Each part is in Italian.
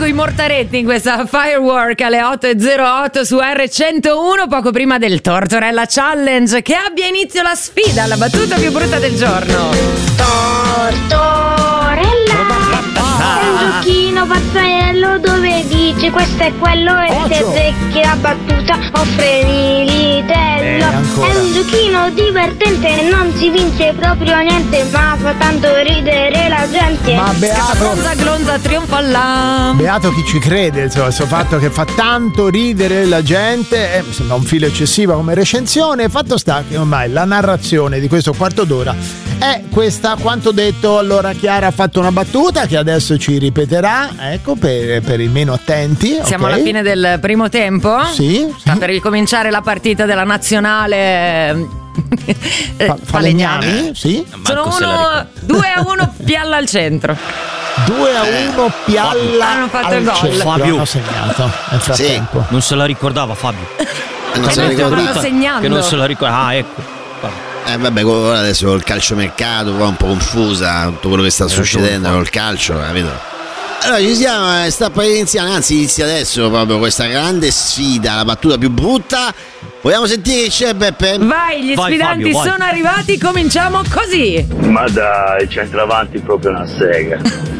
i mortaretti in questa Firework alle 8.08 su R101, poco prima del Tortorella Challenge. Che abbia inizio la sfida, la battuta più brutta del giorno. Tortorella è un giochino pazzaiello dove dice questo è quello e se azzecchi la battuta offre l'ilitello. È un giochino divertente, non si vince proprio niente, ma fa tanto ridere la gente. Ma beato Glonza trionfa là. Beato chi ci crede, insomma, questo fatto che fa tanto ridere la gente, mi sembra un filo eccessivo come recensione. Fatto sta che ormai la narrazione di questo quarto d'ora è questa, quanto detto. Allora Chiara ha fatto una battuta che adesso ci ripeterà, ecco, per i meno attenti. Siamo alla fine del primo tempo. Sì. Sta per ricominciare la partita della nazionale Falegnami, sì. Sono 2-1 Pialla al centro. 2-1 Pialla hanno fatto al il gol. centro. Fabio hanno segnato nel frattempo. Non se la ricordava Fabio. Non se la ricorda. Stanno segnando. Che non se la ricorda. Ah, ecco. Vabbè, ora adesso il calciomercato un po' confusa, tutto quello che sta succedendo col calcio, capito? Allora ci siamo, sta per iniziare, anzi inizia adesso proprio questa grande sfida, la battuta più brutta. Vogliamo sentire che c'è, Beppe? Vai, gli sfidanti Fabio, sono arrivati, cominciamo così. Ma dai, centravanti proprio una sega.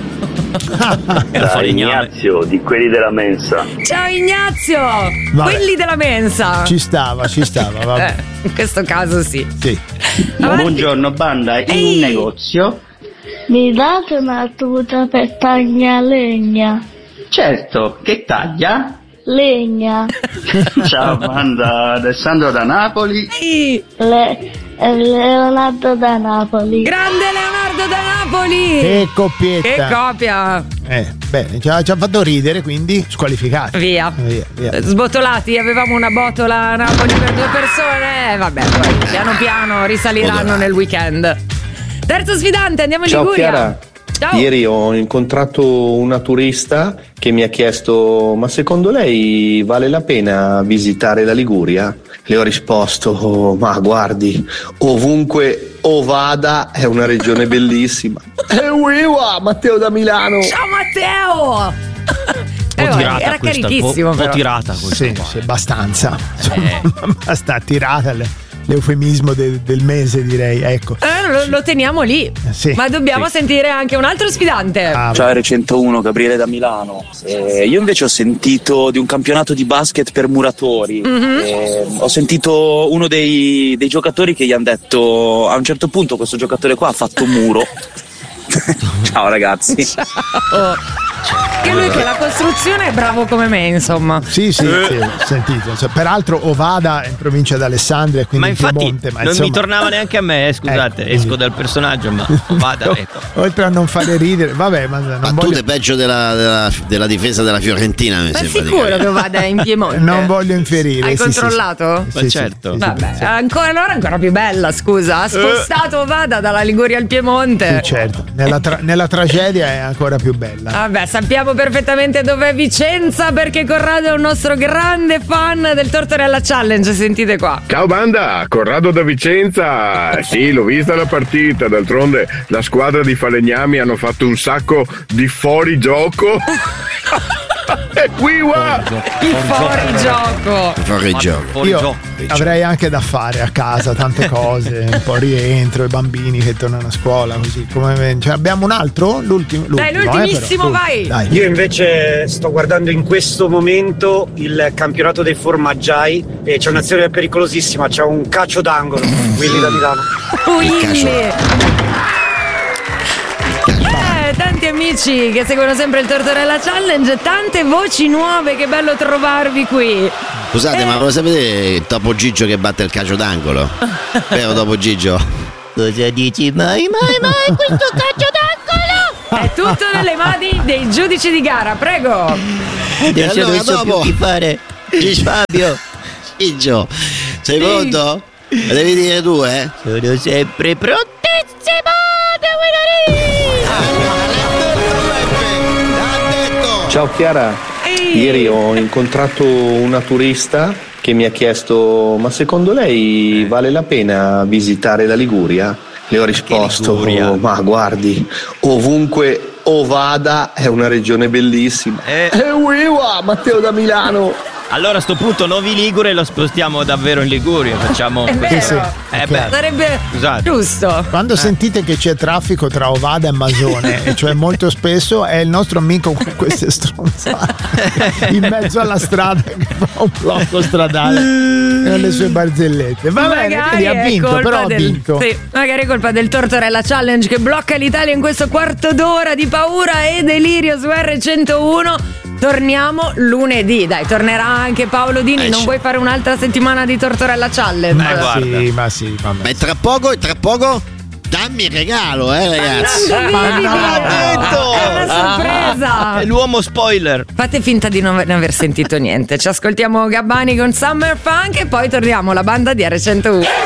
Dai, Ignazio, di quelli della mensa. Ciao Ignazio. Vabbè. Quelli della mensa. Ci stava, vabbè. In questo caso sì. Avanti. Buongiorno banda, in un negozio. Mi date una tuta per tagliare legna? Certo, che taglia? Legna. Ciao banda, Alessandro da Napoli. Leonardo da Napoli. Grande Leonardo da Napoli. Che coppietta. Che copia. Bene, ci ha fatto ridere, quindi squalificati. Via. Via. Sbotolati, avevamo una botola a Napoli per 2 persone. Vabbè, poi piano piano risaliranno nel weekend. Terzo sfidante, andiamo in Liguria. Chiara. Ciao. Ieri ho incontrato una turista che mi ha chiesto: ma secondo lei vale la pena visitare la Liguria? Le ho risposto: ma guardi, ovunque o vada è una regione bellissima. Wiwa, Matteo da Milano. Ciao Matteo. Era carichissimo, un po' tirata questa. Sì, abbastanza. Basta tirata l'eufemismo del mese, direi, ecco. Lo teniamo lì. Sì. Ma dobbiamo sentire anche un altro sfidante. Ciao R101, Gabriele da Milano. Io invece ho sentito di un campionato di basket per muratori. Ho sentito uno dei giocatori che gli hanno detto: a un certo punto questo giocatore qua ha fatto un muro. Ciao ragazzi. Ciao. Che lui che la costruzione è bravo come me, insomma. Sì, sentito. Peraltro Ovada è in provincia d'Alessandria, quindi Ma infatti in Piemonte, non mi tornava neanche a me, scusate, ecco, esco dal personaggio, ma vada, ecco. Oltre a non fare ridere, vabbè, ma non tu è peggio della difesa della Fiorentina, mi Ma sembra. sicuro che vada in Piemonte? Non voglio infierire. Hai controllato? Ma certo. Vabbè, ancora più bella, scusa. Ha spostato Ovada dalla Liguria al Piemonte. Sì, certo. Nella tragedia è ancora più bella. Vabbè, sappiamo perfettamente dov'è Vicenza, perché Corrado è un nostro grande fan del Tortorella Challenge. Sentite qua. Ciao banda, Corrado da Vicenza. Sì, l'ho vista la partita, d'altronde la squadra di Falegnami hanno fatto un sacco di fuorigioco. Fuorigioco. Io avrei anche da fare a casa tante cose, un po' rientro, i bambini che tornano a scuola, così come abbiamo un altro? L'ultimissimo, l'ultimissimo, vai. Dai. Io invece sto guardando in questo momento il campionato dei formaggiai e c'è un'azione pericolosissima, c'è un calcio d'angolo, Willy da Milano. Tanti amici che seguono sempre il Tortorella Challenge, tante voci nuove, che bello trovarvi qui. Scusate, ma lo sapete Topo Gigio che batte il calcio d'angolo? Vero Topo Gigio? Cosa dici? Mai questo calcio d'angolo è tutto nelle mani dei giudici di gara, prego. Adesso allora, dopo più chi fare. Fabio Gigio, sei pronto? Lo devi dire tu, Sono sempre prontissimo. Ciao Chiara. Ieri ho incontrato una turista che mi ha chiesto: ma secondo lei vale la pena visitare la Liguria? Le ho risposto: ma guardi, ovunque Ovada è una regione bellissima. Uiwa, Matteo da Milano. Allora a sto punto Novi Ligure lo spostiamo davvero in Liguria, facciamo sarebbe giusto. Quando sentite che c'è traffico tra Ovada e Masone, e cioè molto spesso, è il nostro amico con queste stronzate in mezzo alla strada che fa un blocco stradale e le sue barzellette. Va bene, quindi ha vinto, però ha vinto. Sì, magari è colpa del Tortorella Challenge che blocca l'Italia in questo quarto d'ora di paura e delirio su R101. Torniamo lunedì, dai, tornerà anche Paolo Dini. Non vuoi fare un'altra settimana di Tortorella Challenge? Ma sì, vabbè. Ma è tra poco dammi il regalo, ragazzi. Ma detto! È una sorpresa! È l'uomo spoiler. Fate finta di non aver sentito niente. Ci ascoltiamo Gabbani con Summer Funk e poi torniamo la banda di R101.